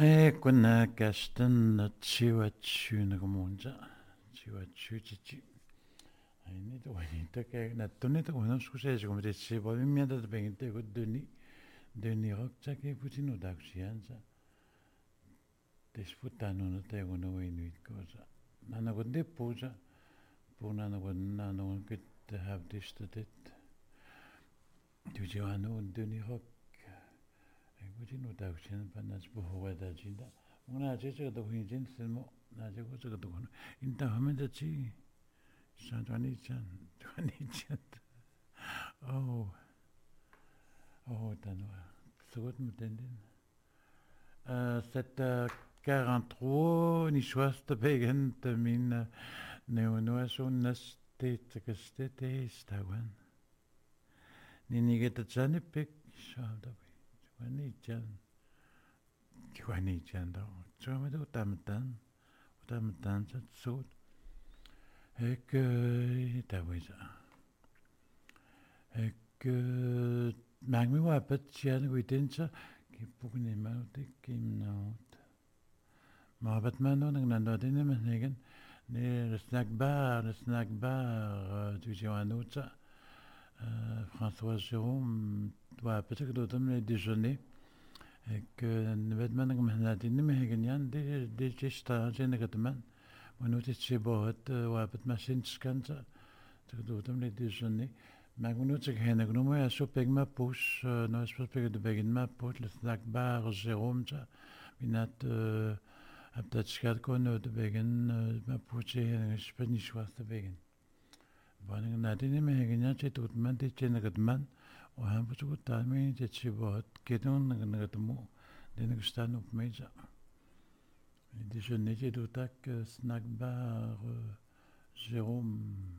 kuna kastan chiwachu nagamunja chiwachu chichi aini to wani to ke na to ne to wono skuse je komite se bo mi mia da bengite ko deni rok cha ke putino da xianza disputano no te wono wini cosa nana ko de poja puna no nana ko te have this to it tu je ano deni rok putino da xianza panas bo wada jinda una je je do hin selmo na je ko je do inta hamenda chi Santwanichan, Twanichan. Oh, Tanwa. Sogot mutendin. Cette 43, ni schwasta begen, min neonoaso nastet kastete stawan. Ni nigeta janipik, shaldawi. Twanichan, da. Twamedo tamtan, sat ek tawiza ek magmi wa patchian witincha ki pugni mauti kim naut ma batmano nang nandodine menegen ne snack bar du Joanoucha François Jérôme wa peut-être d'automne le déjeuner ek nebedman nang menadine menegen yan de chesta jenegatman ونوتي تشيبوهت وابت ماشين تشكانتا تقدو تملي ديجوني ما ونوتك هنا قنومو يا شو بيغ ما بوش نو اسبوس بيغ دو بيغن ما بوش لسناك بار جيروم جا بينات ابدا تشكال كونو دو بيغن ما بوشي هنا شبني شواس دو بيغن بانيغ ناديني مهيغن يا توت من دي تشي نغدمان وهم بوشو تامي تشيبوهت كيدون نغدمو دي نغشتانو بميجا Les déjeuners, j'ai d'autres snack bar Jérôme.